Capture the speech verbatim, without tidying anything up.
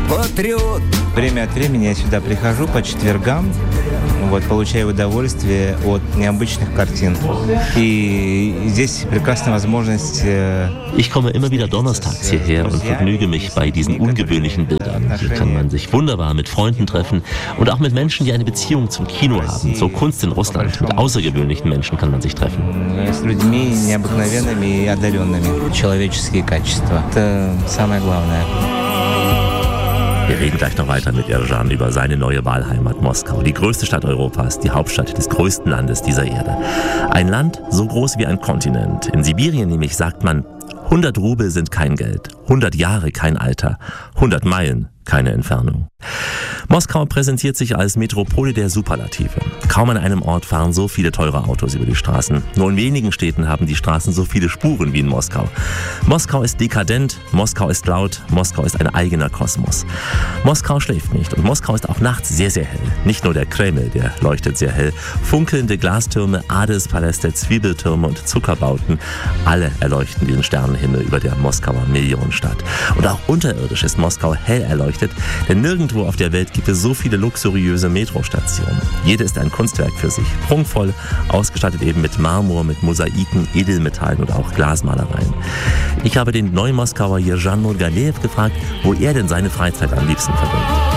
патриот. Время от времени я сюда прихожу по четвергам, вот, получаю удовольствие от необычных картин. И здесь прекрасная возможность. Ich komme immer wieder donnerstags hierher und vergnüge mich bei diesen ungewöhnlichen Bildern. Hier kann man sich wunderbar mit Freunden treffen und auch mit Menschen, die eine Beziehung zum Kino haben. So Kunst in Russland. Mit außergewöhnlichen Menschen kann man sich treffen. С людьми необыкновенными и одаренными. Человеческие качества. Это самое главное. Wir reden gleich noch weiter mit Erjan über seine neue Wahlheimat Moskau, die größte Stadt Europas, die Hauptstadt des größten Landes dieser Erde. Ein Land so groß wie ein Kontinent. In Sibirien nämlich sagt man, hundert Rubel sind kein Geld, hundert Jahre kein Alter, hundert Meilen keine Entfernung. Moskau präsentiert sich als Metropole der Superlative. Kaum an einem Ort fahren so viele teure Autos über die Straßen. Nur in wenigen Städten haben die Straßen so viele Spuren wie in Moskau. Moskau ist dekadent, Moskau ist laut, Moskau ist ein eigener Kosmos. Moskau schläft nicht und Moskau ist auch nachts sehr, sehr hell. Nicht nur der Kreml, der leuchtet sehr hell. Funkelnde Glastürme, Adelspaläste, Zwiebeltürme und Zuckerbauten, alle erleuchten diesen Sternenhimmel über der Moskauer Millionenstadt. Und auch unterirdisch ist Moskau hell erleuchtet, denn nirgendwo auf der Welt gibt es so viele luxuriöse Metrostationen. Jede ist ein Kunstwerk für sich, prunkvoll, ausgestattet eben mit Marmor, mit Mosaiken, Edelmetallen und auch Glasmalereien. Ich habe den Neumoskauer Erjan Nurgaliev gefragt, wo er denn seine Freizeit am liebsten verbringt.